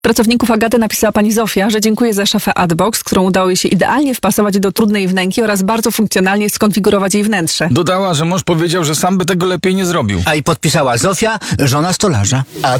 Pracowników Agaty napisała pani Zofia, że dziękuję za szafę Adbox, którą udało jej się idealnie wpasować do trudnej wnęki oraz bardzo funkcjonalnie skonfigurować jej wnętrze. Dodała, że mąż powiedział, że sam by tego lepiej nie zrobił. A i podpisała Zofia, żona stolarza. A